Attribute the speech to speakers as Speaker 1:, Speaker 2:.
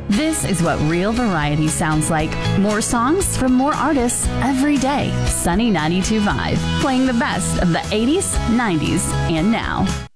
Speaker 1: This is what real variety sounds like. More songs from more artists every day. Sunny 92.5, playing the best of the 80s, 90s, and now.